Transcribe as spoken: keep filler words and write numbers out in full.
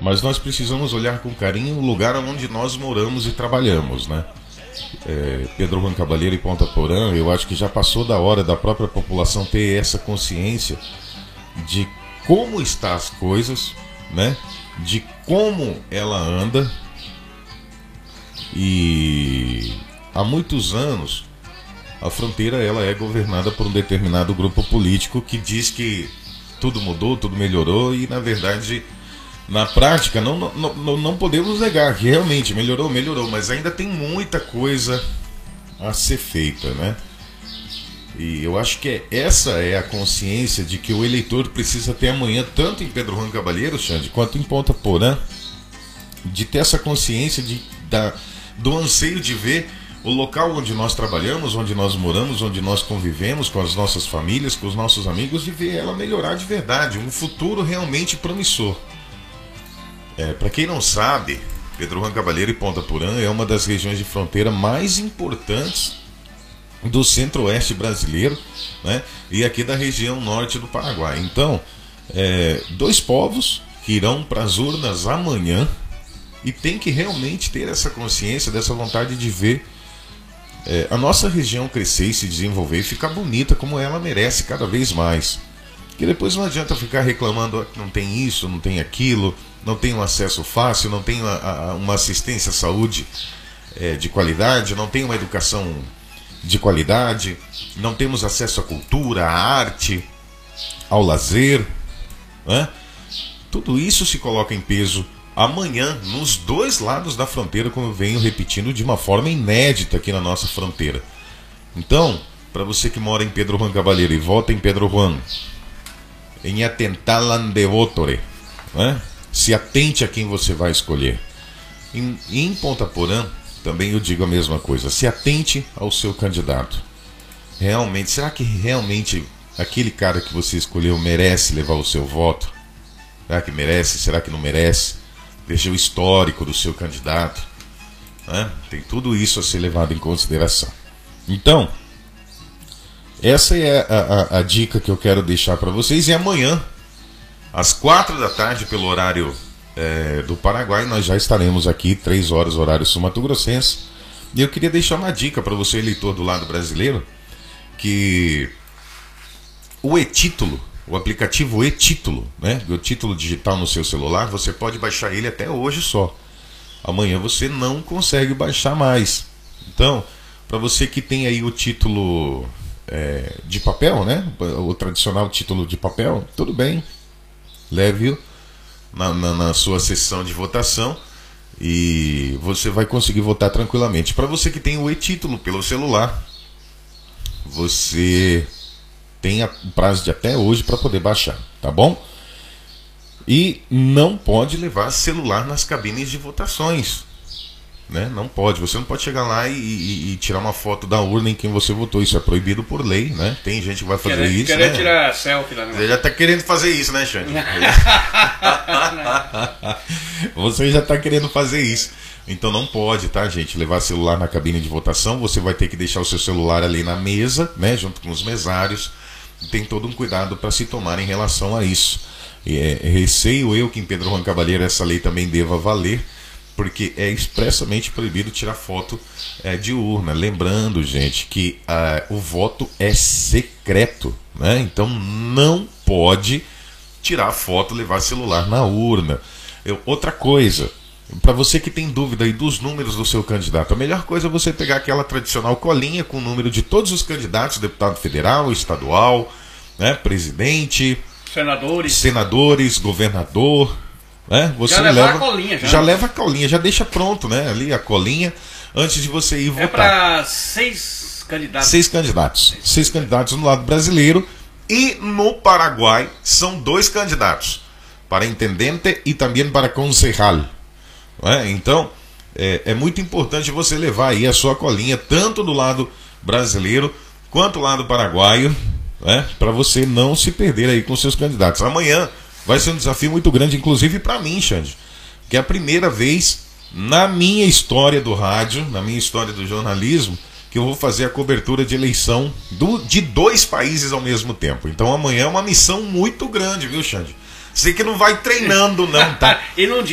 mas nós precisamos olhar com carinho o lugar onde nós moramos e trabalhamos, né? É, Pedro Juan Cabaleiro e Ponta Porã, eu acho que já passou da hora da própria população ter essa consciência de como estão as coisas, né? De como ela anda. E há muitos anos a fronteira ela é governada por um determinado grupo político que diz que tudo mudou, tudo melhorou, e na verdade, na prática, não, não, não podemos negar que realmente melhorou, melhorou, mas ainda tem muita coisa a ser feita, né? E eu acho que essa é a consciência de que o eleitor precisa ter amanhã, tanto em Pedro Juan Cabaleiro, Xande, quanto em Ponta Porã, de ter essa consciência de, da, do anseio de ver o local onde nós trabalhamos, onde nós moramos, onde nós convivemos com as nossas famílias, com os nossos amigos, de ver ela melhorar de verdade, um futuro realmente promissor. É, para quem não sabe, Pedro Juan Cabaleiro e Ponta Porã é uma das regiões de fronteira mais importantes do centro-oeste brasileiro, né? E aqui da região norte do Paraguai. Então, é, dois povos que irão para as urnas amanhã e tem que realmente ter essa consciência, dessa vontade de ver é, a nossa região crescer e se desenvolver e ficar bonita como ela merece cada vez mais. Que depois não adianta ficar reclamando que não tem isso, não tem aquilo, não tem um acesso fácil, não tem uma, uma assistência à saúde é, de qualidade, não tem uma educação de qualidade, não temos acesso à cultura, à arte, ao lazer, né? Tudo isso se coloca em peso amanhã nos dois lados da fronteira, como eu venho repetindo de uma forma inédita aqui na nossa fronteira. Então, para você que mora em Pedro Juan Cabaleiro e vota em Pedro Juan, em Atentalan de Votore, né? Se atente a quem você vai escolher. Em, em Ponta Porã também eu digo a mesma coisa, se atente ao seu candidato. Realmente, será que realmente aquele cara que você escolheu merece levar o seu voto? Será que merece? Será que não merece? Veja o histórico do seu candidato, né? Tem tudo isso a ser levado em consideração. Então, essa é a, a, a dica que eu quero deixar para vocês. E amanhã, às quatro da tarde, pelo horário é, do Paraguai, nós já estaremos aqui, três horas, horário sul-mato-grossense. E eu queria deixar uma dica para você, eleitor do lado brasileiro, que o e-título, o aplicativo e-título, né, o título digital no seu celular, você pode baixar ele até hoje só. Amanhã você não consegue baixar mais. Então, para você que tem aí o título é, de papel, né, o tradicional título de papel, tudo bem, leve-o na, na, na sua sessão de votação e você vai conseguir votar tranquilamente. Para você que tem o e-título pelo celular, você tem o prazo de até hoje para poder baixar, tá bom? E não pode levar celular nas cabines de votações, né? Não pode, você não pode chegar lá e, e, e tirar uma foto da urna em quem você votou. Isso é proibido por lei, né? Tem gente que vai fazer querer, isso, querer né? tirar selfie lá, Você já tá querendo fazer isso, né, Xande? Você já tá querendo fazer isso. Então não pode, tá, gente, levar celular na cabine de votação. Você vai ter que deixar o seu celular ali na mesa, né, junto com os mesários. Tem todo um cuidado para se tomar em relação a isso. E é, receio eu que em Pedro Juan Cabaleiro essa lei também deva valer, porque é expressamente proibido tirar foto é, de urna. Lembrando, gente, que ah, o voto é secreto, né? Então não pode tirar foto, levar celular na urna. Eu, outra coisa, para você que tem dúvida aí dos números do seu candidato, a melhor coisa é você pegar aquela tradicional colinha com o número de todos os candidatos, deputado federal, estadual, né, presidente, senadores, senadores, governador, né? Você já leva leva a colinha, já, já leva a colinha, já deixa pronto, né, ali a colinha antes de você ir é votar. para seis candidatos. Seis candidatos, seis. seis candidatos no lado brasileiro, e no Paraguai são dois candidatos, para intendente e também para concejal. É? Então é, é muito importante você levar aí a sua colinha, tanto do lado brasileiro quanto do lado paraguaio, é? Para você não se perder aí com seus candidatos. Amanhã vai ser um desafio muito grande, inclusive para mim, Xande, que é a primeira vez na minha história do rádio, na minha história do jornalismo, que eu vou fazer a cobertura de eleição do, de dois países ao mesmo tempo. Então amanhã é uma missão muito grande, viu, Xande? Você que não vai treinando não, tá? E não